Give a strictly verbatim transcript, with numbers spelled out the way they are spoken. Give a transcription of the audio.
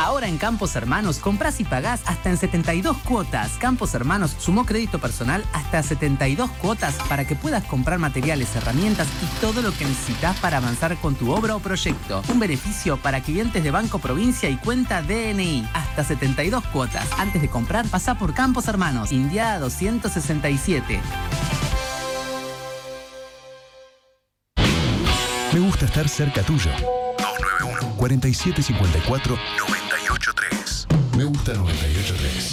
Ahora en Campos Hermanos comprás y pagás hasta en setenta y dos cuotas. Campos Hermanos sumó crédito personal hasta setenta y dos cuotas para que puedas comprar materiales, herramientas y todo lo que necesitas para avanzar con tu obra o proyecto. Un beneficio para clientes de Banco Provincia y cuenta D N I. Hasta setenta y dos cuotas. Antes de comprar, pasá por Campos Hermanos, Indiada doscientos sesenta y siete. Me gusta estar cerca tuyo. dos nueve uno, cuatro siete cinco cuatro, nueve ocho tres. Me gusta noventa y ocho tres.